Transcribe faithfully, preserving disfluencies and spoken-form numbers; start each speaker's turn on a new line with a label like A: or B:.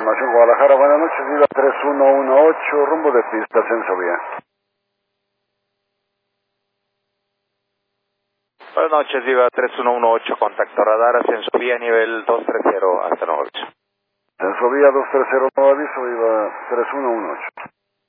A: información Guadalajara. Buenas noches, Viva tres uno uno ocho, rumbo de pista, ascenso vía.
B: Buenas noches, Viva tres uno uno ocho, contacto radar, ascenso vía nivel dos tres cero hasta nuevo aviso.
A: Ascenso vía dos tres cero, nuevo aviso, Viva tres uno uno ocho.